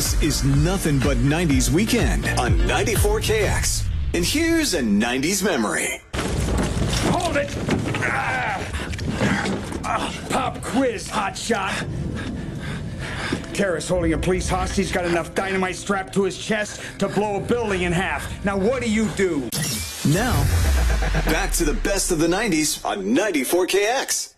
This is nothing but 90s weekend on 94KX. And here's a 90s memory. Hold it! Pop quiz, hotshot. Terrorist holding a police hostage got enough dynamite strapped to his chest to blow a building in half. Now what do? Now, back to the best of the 90s on 94KX.